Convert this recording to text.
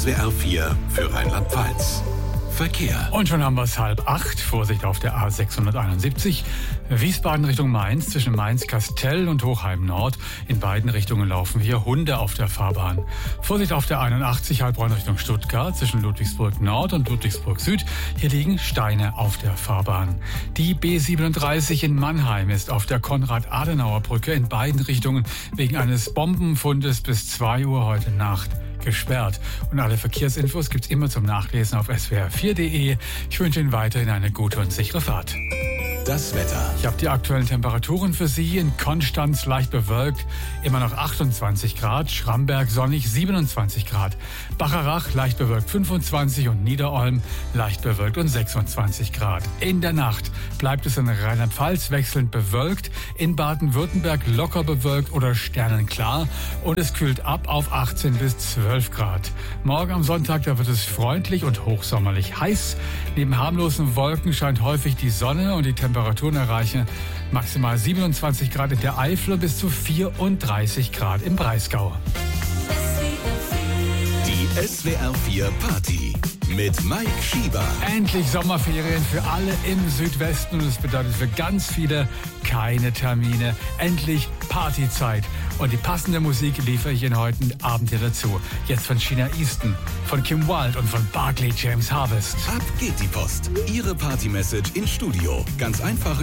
SWR 4 für Rheinland-Pfalz. Verkehr. Und schon haben wir es 7:30. Vorsicht auf der A671. Wiesbaden Richtung Mainz. Zwischen Mainz-Kastell und Hochheim Nord. In beiden Richtungen laufen hier Hunde auf der Fahrbahn. Vorsicht auf der 81 Heilbronn Richtung Stuttgart. Zwischen Ludwigsburg Nord und Ludwigsburg Süd. Hier liegen Steine auf der Fahrbahn. Die B37 in Mannheim ist auf der Konrad-Adenauer-Brücke in beiden Richtungen wegen eines Bombenfundes bis 2 Uhr heute Nacht gesperrt. Und alle Verkehrsinfos gibt's immer zum Nachlesen auf swr4.de. Ich wünsche Ihnen weiterhin eine gute und sichere Fahrt. Das Wetter. Ich habe die aktuellen Temperaturen für Sie. In Konstanz leicht bewölkt, immer noch 28 Grad. Schramberg sonnig, 27 Grad. Bacharach leicht bewölkt, 25 und Niederolm leicht bewölkt und 26 Grad. In der Nacht bleibt es in Rheinland-Pfalz wechselnd bewölkt, in Baden-Württemberg locker bewölkt oder sternenklar und es kühlt ab auf 18 bis 12 Grad. Morgen am Sonntag, da wird es freundlich und hochsommerlich heiß. Neben harmlosen Wolken scheint häufig die Sonne und die Temperaturen erreichen maximal 27 Grad in der Eifel bis zu 34 Grad im Breisgau. Die SWR 4 Party mit Mike Schieber. Endlich Sommerferien für alle im Südwesten und es bedeutet für ganz viele keine Termine. Endlich Partyzeit. Und die passende Musik liefere ich Ihnen heute Abend hier dazu. Jetzt von Sheena Easton, von Kim Wilde und von Barclay James Harvest. Ab geht die Post. Ihre Party-Message ins Studio. Ganz einfach